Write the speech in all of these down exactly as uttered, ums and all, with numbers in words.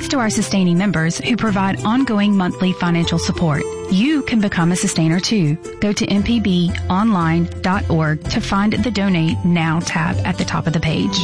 Thanks to our sustaining members who provide ongoing monthly financial support. You can become a sustainer too. Go to m p b online dot org to find the Donate Now tab at the top of the page.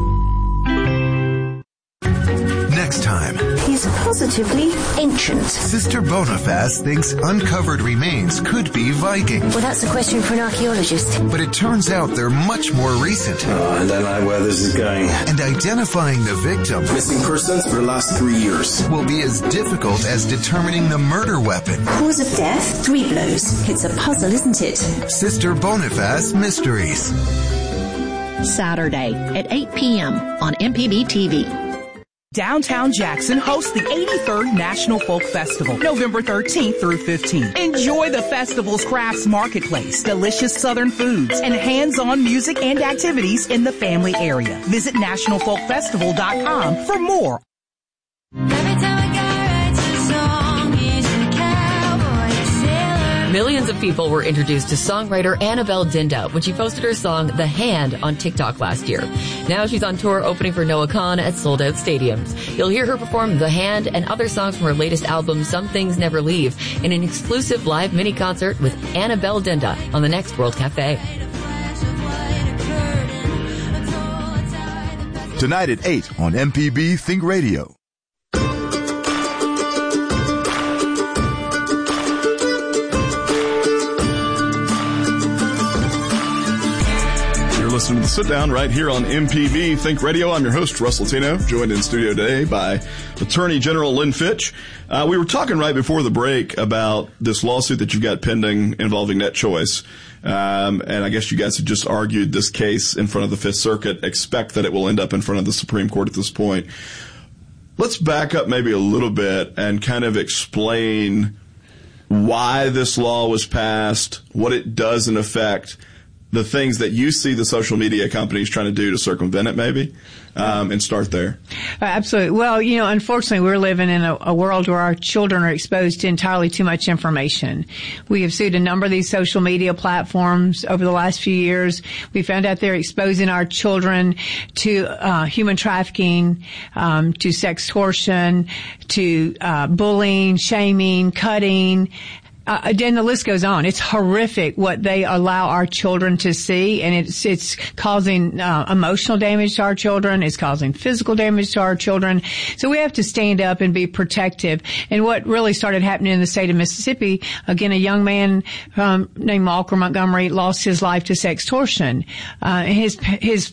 Next time. He's positively ancient. Sister Boniface thinks uncovered remains could be Viking. Well, that's a question for an archaeologist. But it turns out they're much more recent. Oh, I don't know where this is going. And identifying the victim, missing persons for the last three years, will be as difficult as determining the murder weapon. Cause of death, three blows. It's a puzzle, isn't it? Sister Boniface Mysteries. Saturday at eight p.m. on M P B T V. Downtown Jackson hosts the eighty-third National Folk Festival, November thirteenth through fifteenth. Enjoy the festival's crafts marketplace, delicious southern foods, and hands-on music and activities in the family area. Visit national folk festival dot com for more. Millions of people were introduced to songwriter Annabelle Dinda when she posted her song The Hand on TikTok last year. Now she's on tour opening for Noah Kahan at sold-out stadiums. You'll hear her perform The Hand and other songs from her latest album, Some Things Never Leave, in an exclusive live mini-concert with Annabelle Dinda on the next World Cafe. Tonight at eight on M P B Think Radio. Listening to the Sit Down right here on M P B Think Radio. I'm your host, Russell Tino, joined in studio today by Attorney General Lynn Fitch. Uh, we were talking right before the break about this lawsuit that you've got pending involving Net Choice. Um, and I guess you guys have just argued this case in front of the Fifth Circuit. Expect that it will end up in front of the Supreme Court at this point. Let's back up maybe a little bit and kind of explain why this law was passed, what it does in effect, the things that you see the social media companies trying to do to circumvent it, maybe, um, and start there. Absolutely. Well, you know, unfortunately, we're living in a, a world where our children are exposed to entirely too much information. We have sued a number of these social media platforms over the last few years. We found out they're exposing our children to uh, human trafficking, um, to sextortion, to uh, bullying, shaming, cutting. Uh, again, the list goes on. It's horrific what they allow our children to see, and it's it's causing uh, emotional damage to our children. It's causing physical damage to our children. So we have to stand up and be protective. And what really started happening in the state of Mississippi, again, a young man um, named Walker Montgomery lost his life to sextortion. Uh, his his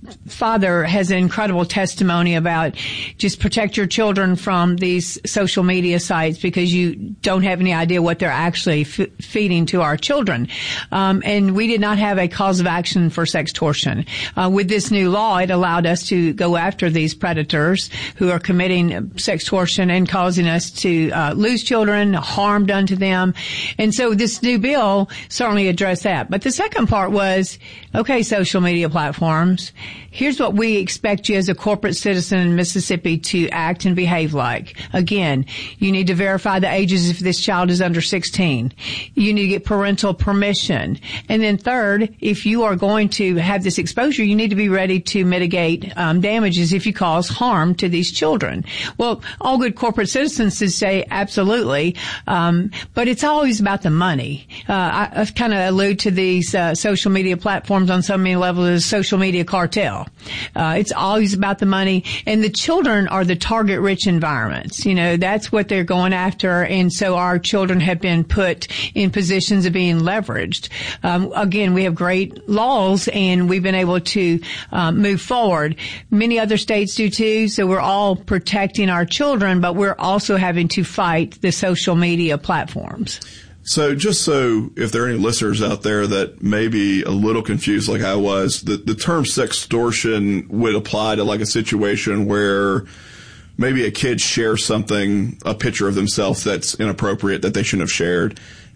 father has an incredible testimony about just protect your children from these social media sites because you don't have any idea what they're actually f- feeding to our children. Um, and we did not have a cause of action for sextortion. Uh, with this new law, it allowed us to go after these predators who are committing sextortion and causing us to uh, lose children, harm done to them. And so this new bill certainly addressed that. But the second part was, okay, social media platforms, here's what we expect you as a corporate citizen in Mississippi to act and behave like. Again, you need to verify the ages if this child is under sixteen. You need to get parental permission. And then third, if you are going to have this exposure, you need to be ready to mitigate um, damages if you cause harm to these children. Well, all good corporate citizens should say absolutely, um, but it's always about the money. Uh, I, I've kind of allude to these uh, social media platforms on so many levels as social media cartel. Uh, it's always about the money, and the children are the target-rich environments. You know, that's what they're going after, and so our children have been put in positions of being leveraged. Um, again, we have great laws, and we've been able to um, move forward. Many other states do too, so we're all protecting our children, but we're also having to fight the social media platforms. So just so if there are any listeners out there that may be a little confused like I was, the, the term sextortion would apply to like a situation where maybe a kid shares something, a picture of themselves that's inappropriate that they shouldn't have shared.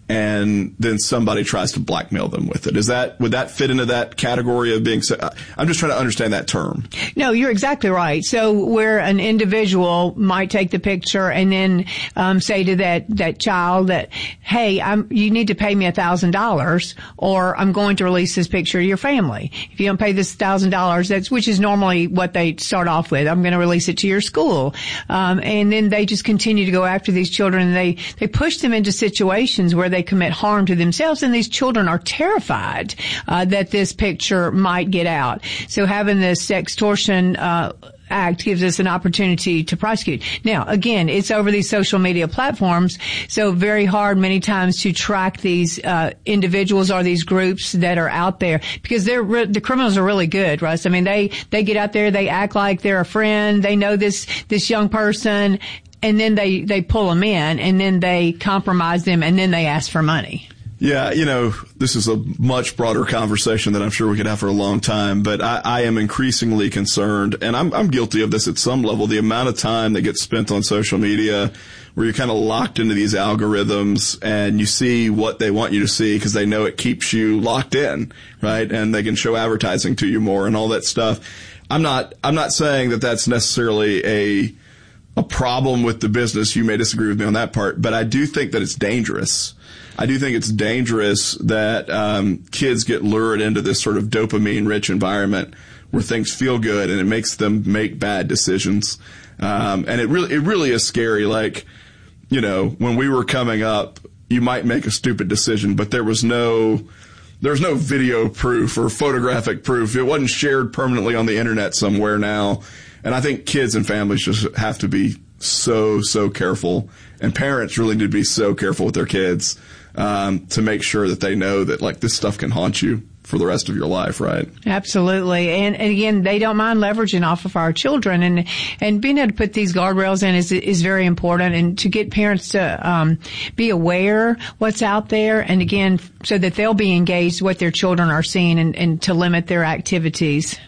and then somebody tries to blackmail them with it. Is that, would that fit into that category of being, I'm just trying to understand that term. No, you're exactly right. So where an individual might take the picture and then, um, say to that, that child that, hey, I'm, you need to pay me a thousand dollars or I'm going to release this picture to your family. If you don't pay this thousand dollars, that's, which is normally what they start off with. I'm going to release it to your school. Um, and then they just continue to go after these children and they, they push them into situations where they They commit harm to themselves, and these children are terrified uh, that this picture might get out. So having this Sextortion uh, Act gives us an opportunity to prosecute. Now, again, it's over these social media platforms, so very hard many times to track these uh, individuals or these groups that are out there, because they're re- the criminals are really good, Russ. I mean, they they get out there, they act like they're a friend, they know this this young person. And then they, they pull them in, and then they compromise them, and then they ask for money. Yeah, you know, this is a much broader conversation that I'm sure we could have for a long time, but I, I am increasingly concerned, and I'm, I'm guilty of this at some level, the amount of time that gets spent on social media where you're kind of locked into these algorithms and you see what they want you to see because they know it keeps you locked in, right? And they can show advertising to you more and all that stuff. I'm not, I'm not saying that that's necessarily a a problem with the business. You may disagree with me on that part, but I do think that it's dangerous. I do think it's dangerous that um, kids get lured into this sort of dopamine-rich environment where things feel good and it makes them make bad decisions. Um, and it really, it really is scary. Like, you know, when we were coming up, you might make a stupid decision, but there was no, there was no video proof or photographic proof. It wasn't shared permanently on the internet somewhere now. And I think kids and families just have to be so, so careful. And parents really need to be so careful with their kids um, to make sure that they know that, like, this stuff can haunt you for the rest of your life, right? Absolutely. And, and again, they don't mind leveraging off of our children. And and being able to put these guardrails in is is very important. And to get parents to um, be aware what's out there. And again, so that they'll be engaged what their children are seeing and, and to limit their activities.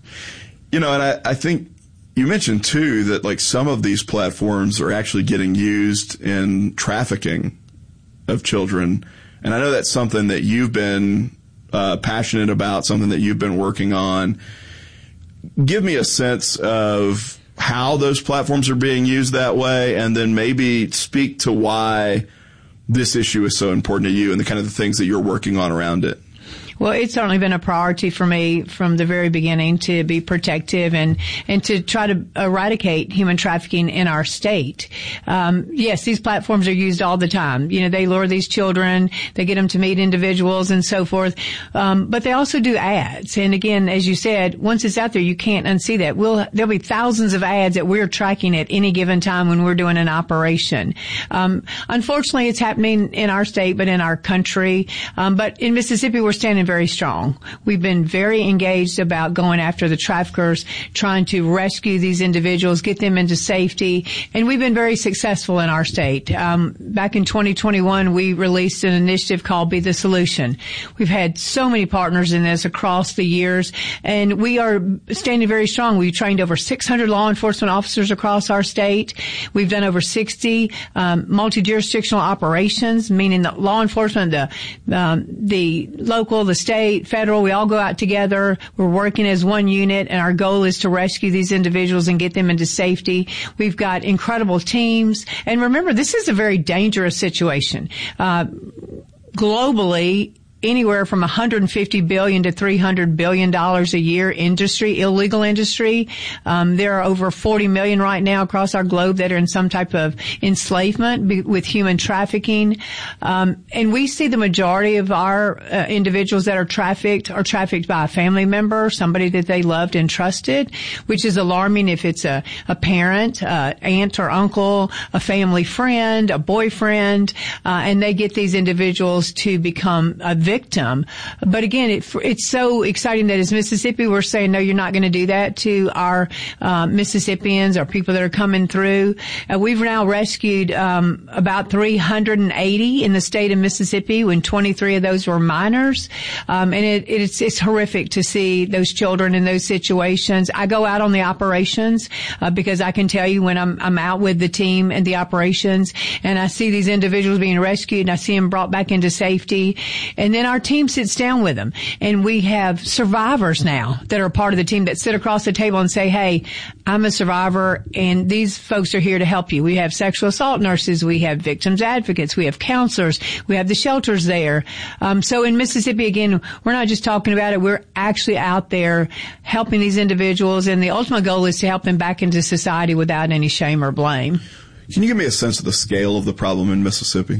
You know, and I, I think you mentioned, too, that, like, some of these platforms are actually getting used in trafficking of children. And I know that's something that you've been uh, passionate about, something that you've been working on. Give me a sense of how those platforms are being used that way, and then maybe speak to why this issue is so important to you and the kind of the things that you're working on around it. Well, it's certainly been a priority for me from the very beginning to be protective and, and to try to eradicate human trafficking in our state. Um, yes, these platforms are used all the time. You know, they lure these children, they get them to meet individuals and so forth. Um, but they also do ads. And again, as you said, once it's out there, you can't unsee that. We'll, there'll be thousands of ads that we're tracking at any given time when we're doing an operation. Um, unfortunately, it's happening in our state, but in our country. Um, but in Mississippi, we're standing very strong. We've been very engaged about going after the traffickers, trying to rescue these individuals, get them into safety, and we've been very successful in our state. Um, back in twenty twenty-one, we released an initiative called Be the Solution. We've had so many partners in this across the years, and we are standing very strong. We've trained over six hundred law enforcement officers across our state. We've done over sixty um, multi-jurisdictional operations, meaning the law enforcement, the um, the local, the state, federal, we all go out together. We're working as one unit, and our goal is to rescue these individuals and get them into safety. We've got incredible teams. And remember, this is a very dangerous situation. Uh, globally, anywhere from one hundred fifty billion dollars to three hundred billion dollars a year industry, illegal industry. Um, there are over forty million right now across our globe that are in some type of enslavement with human trafficking. Um, and we see the majority of our uh, individuals that are trafficked are trafficked by a family member, somebody that they loved and trusted, which is alarming if it's a, a parent, uh, aunt or uncle, a family friend, a boyfriend, uh, and they get these individuals to become a victim victim. But again, it, it's so exciting that as Mississippi, we're saying, no, you're not going to do that to our uh, Mississippians or people that are coming through. Uh, we've now rescued um, about three hundred eighty in the state of Mississippi, when twenty-three of those were minors. Um, and it, it's, it's horrific to see those children in those situations. I go out on the operations uh, because I can tell you when I'm, I'm out with the team and the operations, and I see these individuals being rescued, and I see them brought back into safety. And then our team sits down with them, and we have survivors now that are part of the team that sit across the table and say, hey, I'm a survivor, and these folks are here to help you. We have sexual assault nurses. We have victims advocates. We have counselors. We have the shelters there. Um, so in Mississippi, again, we're not just talking about it. We're actually out there helping these individuals, and the ultimate goal is to help them back into society without any shame or blame. Can you give me a sense of the scale of the problem in Mississippi?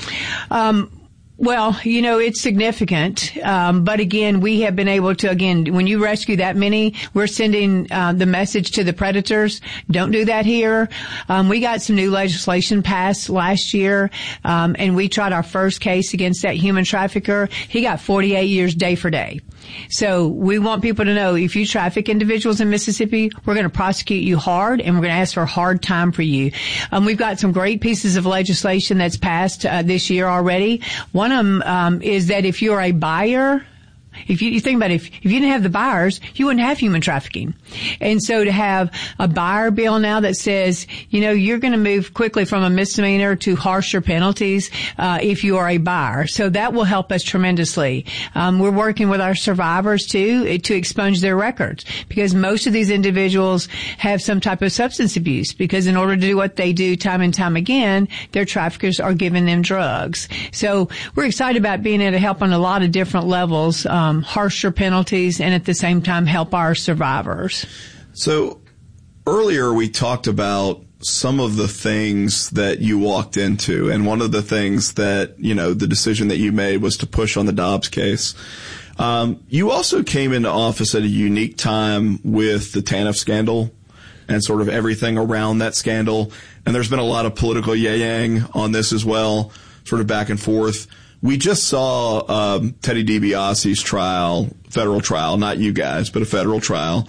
Um, Well, you know, it's significant. Um, but again, we have been able to, again, when you rescue that many, we're sending uh, the message to the predators. Don't do that here. Um, we got some new legislation passed last year, um, and we tried our first case against that human trafficker. He got forty-eight years day for day. So we want people to know, if you traffic individuals in Mississippi, we're going to prosecute you hard, and we're going to ask for a hard time for you. Um, we've got some great pieces of legislation that's passed uh, this year already. One of them um, is that if you're a buyer, If you, you think about it, if, if you didn't have the buyers, you wouldn't have human trafficking. And so to have a buyer bill now that says, you know, you're going to move quickly from a misdemeanor to harsher penalties uh, if you are a buyer. So that will help us tremendously. Um, we're working with our survivors, too, to expunge their records, because most of these individuals have some type of substance abuse, because in order to do what they do time and time again, their traffickers are giving them drugs. So we're excited about being able to help on a lot of different levels. Um, Um, harsher penalties, and at the same time help our survivors. So earlier we talked about some of the things that you walked into, and one of the things that, you know, the decision that you made was to push on the Dobbs case. Um, you also came into office at a unique time with the TANF scandal and sort of everything around that scandal. And there's been a lot of political yayang on this as well, sort of back and forth. We just saw um, Teddy DiBiase's trial, federal trial, not you guys, but a federal trial,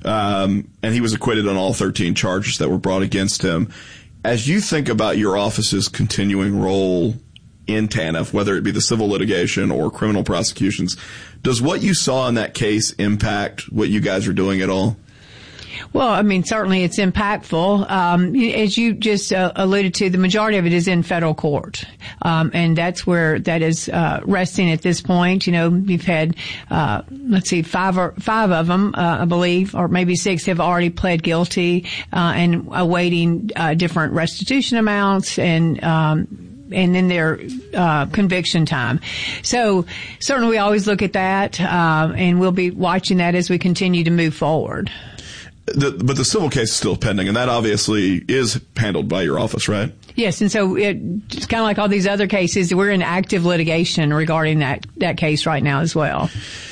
um, and he was acquitted on all thirteen charges that were brought against him. As you think about your office's continuing role in TANF, whether it be the civil litigation or criminal prosecutions, does what you saw in that case impact what you guys are doing at all? Well, I mean, certainly it's impactful. Um, as you just uh, alluded to, the majority of it is in federal court. Um, and that's where that is, uh, resting at this point. You know, you've had, uh, let's see, five or five of them, uh, I believe, or maybe six have already pled guilty, uh, and awaiting, uh, different restitution amounts and, um, and then their uh, conviction time. So certainly we always look at that, uh, and we'll be watching that as we continue to move forward. The, but the civil case is still pending, and that obviously is handled by your office, right? Yes, and so it, it's kind of like all these other cases. We're in active litigation regarding that, that case right now as well.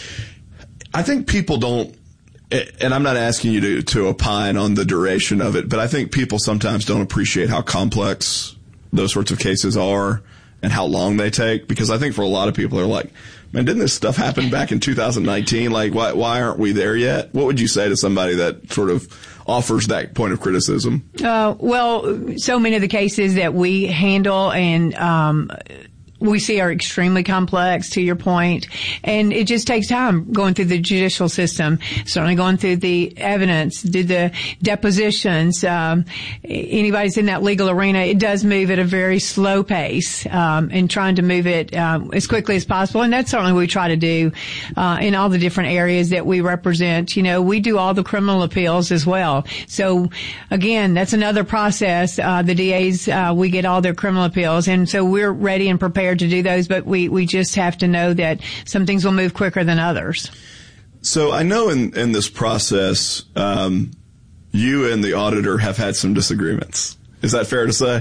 I think people don't, and I'm not asking you to, to opine on the duration of it, but I think people sometimes don't appreciate how complex those sorts of cases are and how long they take, because I think for a lot of people they're like, man, didn't this stuff happen back in two thousand nineteen? Like, why, why aren't we there yet? What would you say to somebody that sort of offers that point of criticism? Uh, well, so many of the cases that we handle and, um, we see are extremely complex, to your point, and it just takes time going through the judicial system, certainly going through the evidence, do the depositions. Um, anybody's in that legal arena, it does move at a very slow pace, um, and trying to move it um, as quickly as possible, and that's certainly what we try to do uh, in all the different areas that we represent. You know, we do all the criminal appeals as well. So, again, that's another process. Uh, the D As, uh, we get all their criminal appeals, and so we're ready and prepared to do those, but we, we just have to know that some things will move quicker than others. So I know in, in this process, um, you and the auditor have had some disagreements. Is that fair to say?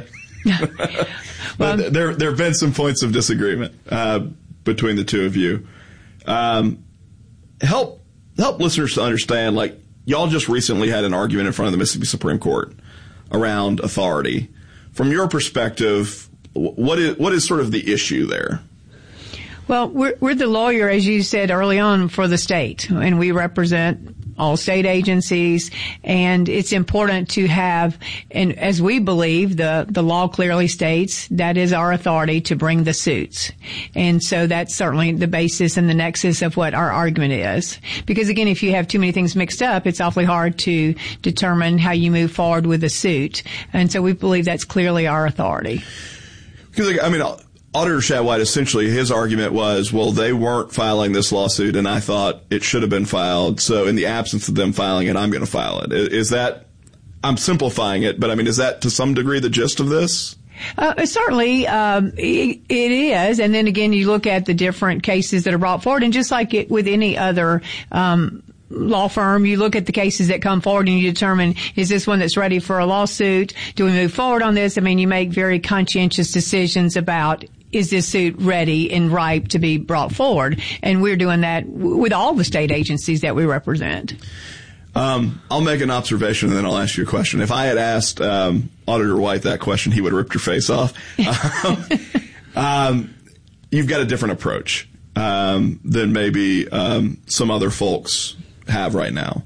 Well, there, there have been some points of disagreement uh, between the two of you. Um, help help listeners to understand, like, y'all just recently had an argument in front of the Mississippi Supreme Court around authority. From your perspective, What is, what is sort of the issue there? Well, we're, we're the lawyer, as you said early on, for the state, and we represent all state agencies, and it's important to have, and as we believe, the, the law clearly states that is our authority to bring the suits. And so that's certainly the basis and the nexus of what our argument is. Because again, if you have too many things mixed up, it's awfully hard to determine how you move forward with a suit. And so we believe that's clearly our authority. Because, I mean, Auditor Shad White, essentially, his argument was, well, they weren't filing this lawsuit, and I thought it should have been filed. So in the absence of them filing it, I'm going to file it. Is that, I'm simplifying it, but I mean, is that to some degree the gist of this? Uh, certainly, um, it, it is. And then again, you look at the different cases that are brought forward, and just like it, with any other, um, law firm, you look at the cases that come forward and you determine, is this one that's ready for a lawsuit? Do we move forward on this? I mean, you make very conscientious decisions about, is this suit ready and ripe to be brought forward? And we're doing that w- with all the state agencies that we represent. Um, I'll make an observation and then I'll ask you a question. If I had asked um, Auditor White that question, he would have ripped your face off. um, um, you've got a different approach um, than maybe um, some other folks have right now.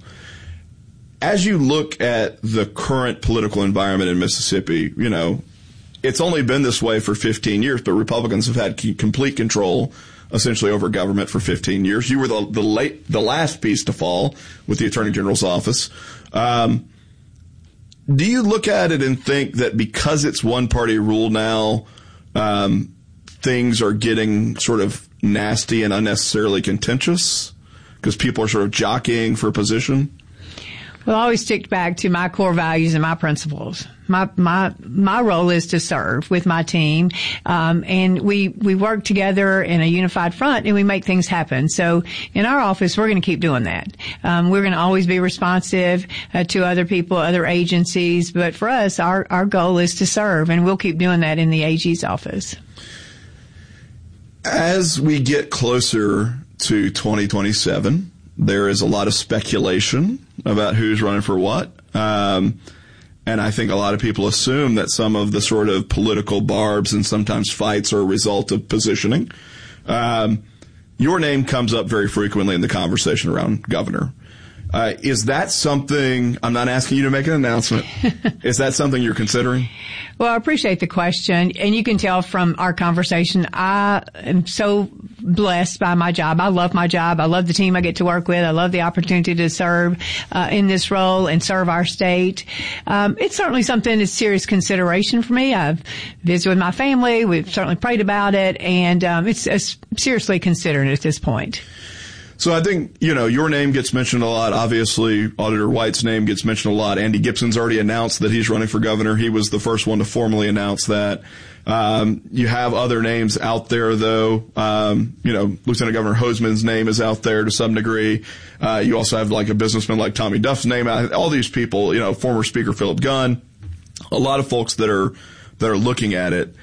As you look at the current political environment in Mississippi, you know, it's only been this way for fifteen years, but Republicans have had complete control, essentially, over government for fifteen years. You were the the late the last piece to fall with the Attorney General's office. Um, do you look at it and think that because it's one party rule now, um, things are getting sort of nasty and unnecessarily contentious because people are sort of jockeying for a position? Well, I always stick back to my core values and my principles. My my my role is to serve with my team, um, and we we work together in a unified front, and we make things happen. So in our office, we're going to keep doing that. Um, we're going to always be responsive uh, to other people, other agencies, but for us, our our goal is to serve, and we'll keep doing that in the A G's office. As we get closer to twenty twenty-seven, there is a lot of speculation about who's running for what. Um, and I think a lot of people assume that some of the sort of political barbs and sometimes fights are a result of positioning. Um, your name comes up very frequently in the conversation around governor. Uh, is that something, I'm not asking you to make an announcement, is that something you're considering? Well, I appreciate the question, and you can tell from our conversation, I am so blessed by my job. I love my job. I love the team I get to work with. I love the opportunity to serve uh, in this role and serve our state. Um, it's certainly something that's serious consideration for me. I've visited with my family. We've certainly prayed about it, and um, it's, it's seriously considered at this point. So I think, you know, your name gets mentioned a lot. Obviously, Auditor White's name gets mentioned a lot. Andy Gibson's already announced that he's running for governor. He was the first one to formally announce that. Um, you have other names out there, though. Um, you know, Lieutenant Governor Hoseman's name is out there to some degree. Uh, you also have like a businessman like Tommy Duff's name out. All these people, you know, former Speaker Philip Gunn, a lot of folks that are, that are looking at it.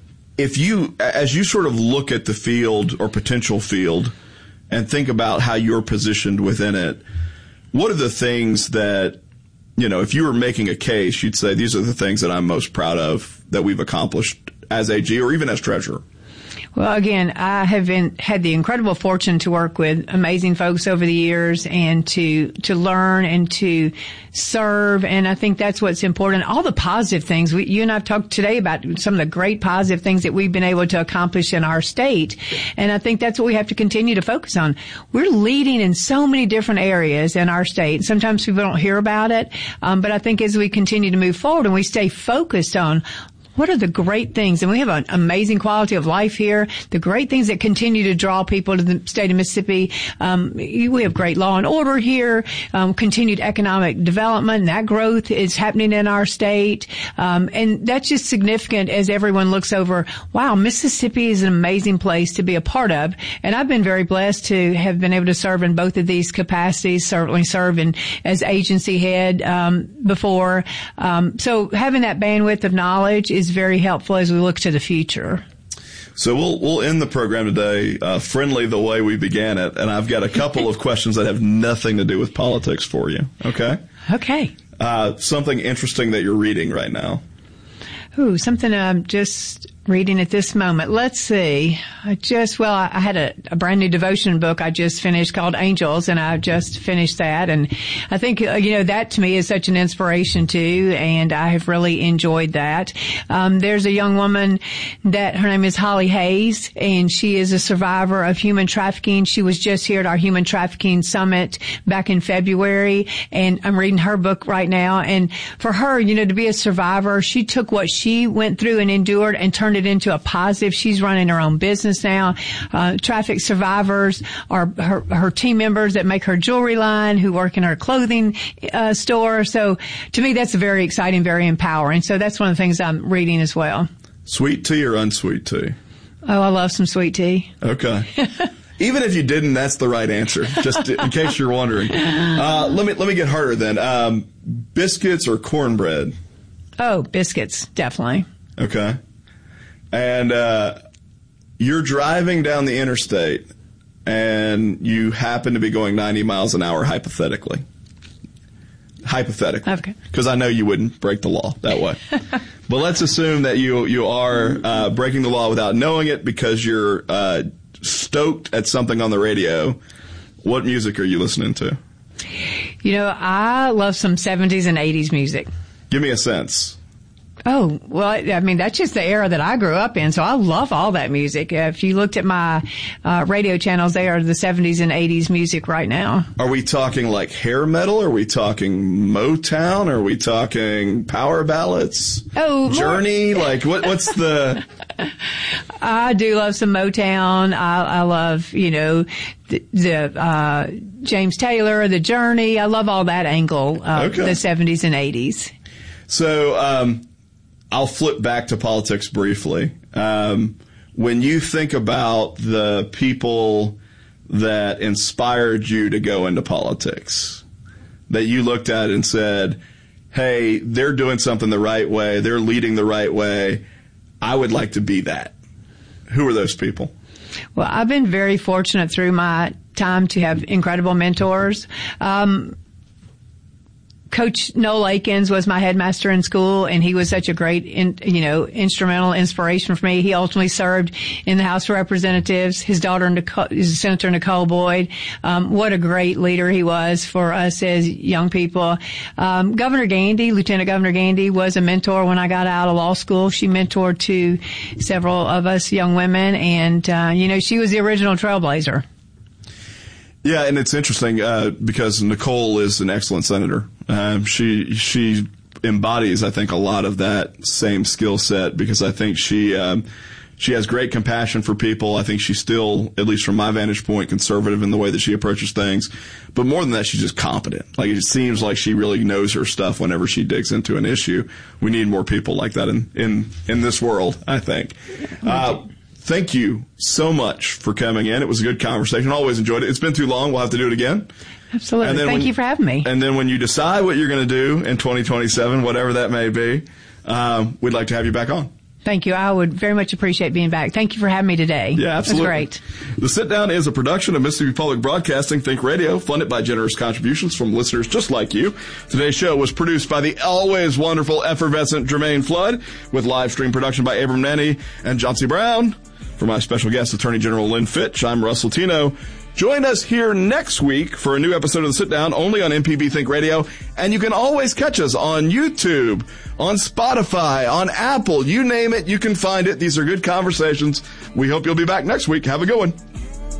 If you, as you sort of look at the field or potential field, and think about how you're positioned within it, what are the things that, you know, if you were making a case, you'd say these are the things that I'm most proud of that we've accomplished as A G or even as treasurer? Well, again, I have been, had the incredible fortune to work with amazing folks over the years and to, to learn and to serve. And I think that's what's important. All the positive things. We, you and I have talked today about some of the great positive things that we've been able to accomplish in our state. And I think that's what we have to continue to focus on. We're leading in so many different areas in our state. Sometimes people don't hear about it. Um, but I think as we continue to move forward and we stay focused on what are the great things? And we have an amazing quality of life here. The great things that continue to draw people to the state of Mississippi. Um, we have great law and order here, um, continued economic development. And that growth is happening in our state. Um, and that's just significant as everyone looks over, wow, Mississippi is an amazing place to be a part of. And I've been very blessed to have been able to serve in both of these capacities, certainly serve in, as agency head, um, before. Um, so having that bandwidth of knowledge is very helpful as we look to the future. So we'll we'll end the program today uh, friendly the way we began it, and I've got a couple of questions that have nothing to do with politics for you. Okay. Okay. Uh, something interesting that you're reading right now. Ooh, something I'm just reading at this moment. Let's see. I just, well, I had a, a brand new devotion book I just finished called Angels, and I just finished that. And I think, uh, you know, that to me is such an inspiration too, and I have really enjoyed that. Um, there's a young woman that her name is Holly Hayes, and she is a survivor of human trafficking. She was just here at our human trafficking summit back in February, and I'm reading her book right now. And for her, you know, to be a survivor, she took what she went through and endured and turned it into a positive. She's running her own business now. Uh, traffic survivors are her, her team members that make her jewelry line, who work in her clothing uh, store. So to me, that's very exciting, very empowering. So that's one of the things I'm reading as well. Sweet tea or unsweet tea? Oh, I love some sweet tea. Okay. Even if you didn't, that's the right answer, just in case you're wondering. Uh, let me, let me get harder then. Um, biscuits or cornbread? Oh, biscuits, definitely. Okay. And, uh, you're driving down the interstate and you happen to be going ninety miles an hour, hypothetically. Hypothetically. Okay. Because I know you wouldn't break the law that way. But let's assume that you, you are, uh, breaking the law without knowing it because you're, uh, stoked at something on the radio. What music are you listening to? You know, I love some seventies and eighties music. Give me a sense. Oh, well, I mean, that's just the era that I grew up in, so I love all that music. If you looked at my uh, radio channels, they are the seventies and eighties music right now. Are we talking like hair metal? Are we talking Motown? Are we talking power ballads? Oh, Journey? More. Like, what? what's the... I do love some Motown. I, I love, you know, the, the uh, James Taylor, the Journey. I love all that angle of okay. the seventies and eighties. So, um... I'll flip back to politics briefly. Um, when you think about the people that inspired you to go into politics, that you looked at and said, hey, they're doing something the right way, they're leading the right way, I would like to be that. Who are those people? Well, I've been very fortunate through my time to have incredible mentors. Um, Coach Noel Akins was my headmaster in school, and he was such a great, in, you know, instrumental inspiration for me. He ultimately served in the House of Representatives. His daughter, Nicole, Senator Nicole Boyd, um, what a great leader he was for us as young people. Um, Governor Gandy, Lieutenant Governor Gandy, was a mentor when I got out of law school. She mentored to several of us young women, and uh, you know, she was the original trailblazer. Yeah, and it's interesting uh, because Nicole is an excellent senator. Um, she she embodies, I think, a lot of that same skill set because I think she um, she has great compassion for people. I think she's still, at least from my vantage point, conservative in the way that she approaches things. But more than that, she's just competent. Like, it seems like she really knows her stuff whenever she digs into an issue. We need more people like that in in, in this world, I think. Uh, Thank you so much for coming in. It was a good conversation. Always enjoyed it. It's been too long. We'll have to do it again. Absolutely. Thank when, you for having me. And then when you decide what you're going to do in twenty twenty-seven, whatever that may be, um, we'd like to have you back on. Thank you. I would very much appreciate being back. Thank you for having me today. Yeah, absolutely. It was great. The Sit Down is a production of Mississippi Public Broadcasting Think Radio, funded by generous contributions from listeners just like you. Today's show was produced by the always wonderful, effervescent Jermaine Flood, with live stream production by Abram Nanny and John C. Brown. For my special guest, Attorney General Lynn Fitch, I'm Russell Tino. Join us here next week for a new episode of The Sit Down, only on M P B Think Radio. And you can always catch us on YouTube, on Spotify, on Apple. You name it, you can find it. These are good conversations. We hope you'll be back next week. Have a good one.